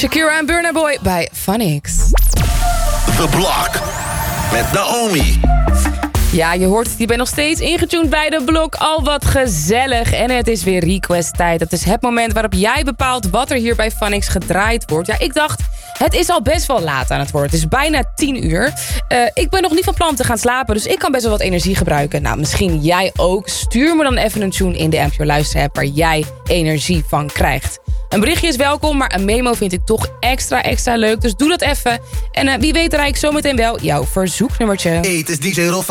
Shakira en Burna Boy bij Phonics. The Block met Naomi. Ja, je hoort het, je bent nog steeds ingetuned bij de Blok. Al wat gezellig. En het is weer request tijd. Het is het moment waarop jij bepaalt wat er hier bij Phonics gedraaid wordt. Ja, ik dacht, het is al best wel laat aan het worden. Het is bijna 10 uur. Ik ben nog niet van plan om te gaan slapen, dus ik kan best wel wat energie gebruiken. Nou, misschien jij ook. Stuur me dan even een tune in de NPO Luister app waar jij energie van krijgt. Een berichtje is welkom, maar een memo vind ik toch extra leuk. Dus doe dat even. En wie weet draai ik zometeen wel jouw verzoeknummertje. Hey, het is DJ Rolf.